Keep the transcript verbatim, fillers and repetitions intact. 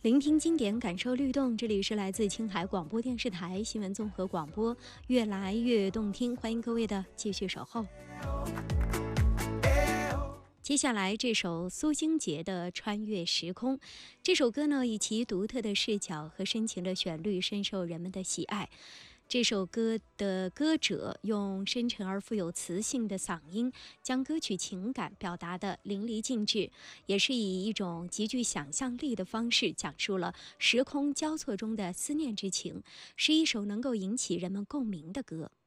聆听经典，感受律动。这里是来自青海广播电视台新闻综合广播，越来越动听。欢迎各位的继续守候。接下来这首苏菁杰的《穿越时空》，这首歌呢，以其独特的视角和深情的旋律，深受人们的喜爱。这首歌的歌者用深沉而富有磁性的嗓音，将歌曲情感表达得淋漓尽致，也是以一种极具想象力的方式，讲述了时空交错中的思念之情，是一首能够引起人们共鸣的歌。